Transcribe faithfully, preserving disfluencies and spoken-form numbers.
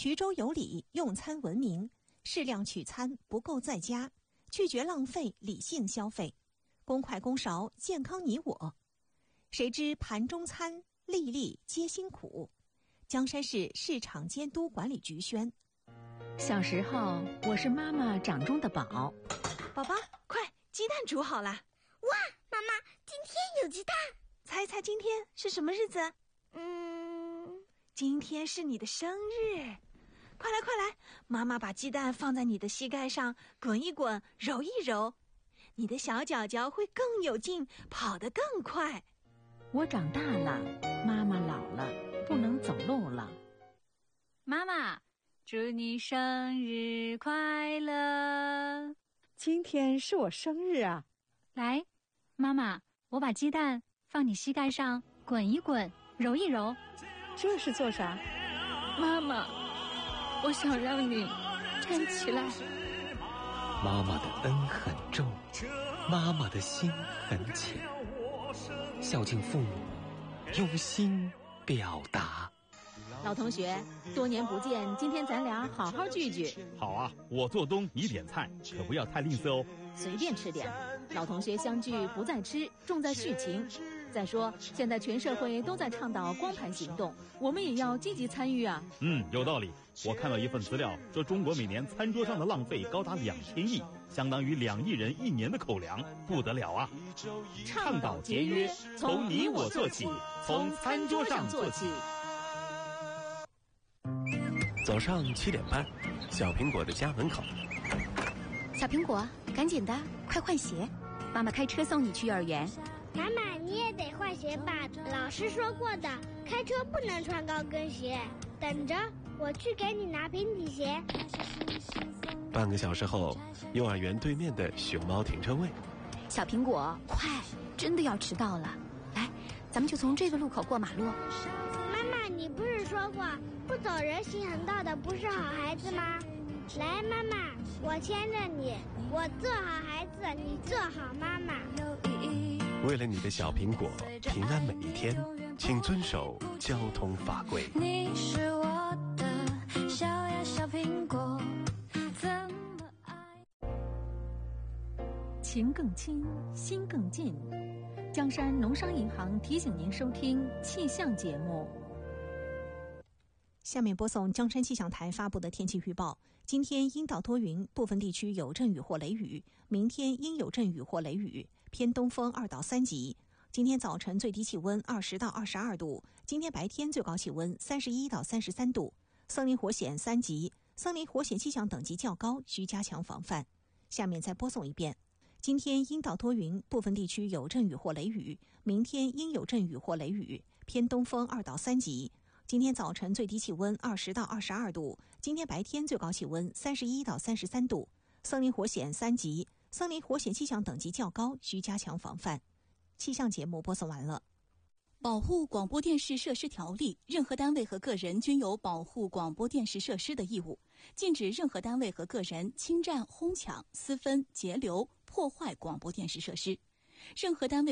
衢州有礼，用餐文明，适量取餐，不够在家，拒绝浪费，理性消费，公筷公勺，健康你我。谁知盘中餐，粒粒皆辛苦。江山市市场监督管理局宣。 小时候，我是妈妈掌中的宝。 宝宝，快，鸡蛋煮好了。 哇，妈妈，今天有鸡蛋。 猜猜今天是什么日子？ 嗯， 今天是你的生日。快来快来，妈妈把鸡蛋放在你的膝盖上，滚一滚，揉一揉，你的小脚脚会更有劲，跑得更快。 我长大了，妈妈老了，不能走路了。 妈妈，祝你生日快乐！ 今天是我生日啊！ 来，妈妈，我把鸡蛋放你膝盖上，滚一滚，揉一揉。 这是做啥？ 妈妈，我想让你站起来。 妈妈的恩很重，妈妈的心很浅，孝敬父母，用心表达。 老同学，多年不见，今天咱俩好好聚聚。 好啊，我做东，你点菜，可不要太吝啬哦。 随便吃点，老同学相聚不在吃，重在续情。再说，现在全社会都在倡导光盘行动，我们也要积极参与啊。 嗯，有道理。我看到一份资料，说中国每年餐桌上的浪费高达两千亿，相当于两亿人一年的口粮，不得了啊！ 倡导节约，从你我做起，从餐桌上做起。 早上七点半，小苹果的家门口。 小苹果，赶紧的，快换鞋，妈妈开车送你去幼儿园。 妈妈，你也得换鞋吧？老师说过的，开车不能穿高跟鞋。等着，我去给你拿平底鞋。 半个小时后，幼儿园对面的熊猫停车位。 小苹果，快，真的要迟到了。来，咱们就从这个路口过马路。 妈妈，你不是说过不走人行横道的不是好孩子吗？来，妈妈，我牵着你，我做好孩子，你做好妈妈。 为了你的小苹果平安每一天，请遵守交通法规。 你是我的小呀小苹果，怎么爱？ 情更亲，心更近。江山农商银行提醒您收听气象节目。 下面播送江山气象台发布的天气预报。今天阴到多云，部分地区有阵雨或雷雨，明天阴有阵雨或雷雨，偏东风二到三级。今天早晨最低气温二十到二十二度，今天白天最高气温三十一到三十三度。森林火险三级，森林火险气象等级较高，需加强防范。下面再播送一遍。今天阴到多云，部分地区有阵雨或雷雨，明天阴有阵雨或雷雨，偏东风二到三级。今天早晨最低气温二十到二十二度，今天白天最高气温三十一到三十三度。森林火险三级，森林火险气象等级较高，需加强防范。气象节目播送完了。 保护广播电视设施条例，任何单位和个人均有保护广播电视设施的义务，禁止任何单位和个人侵占、哄抢、私分、截留、破坏广播电视设施。任何单位